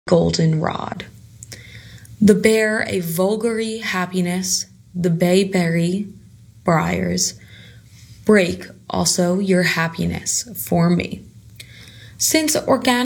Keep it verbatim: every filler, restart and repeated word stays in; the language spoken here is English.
goldenrod. The bear a vulgary happiness, the bayberry briars. Break also your happiness for me. Since organic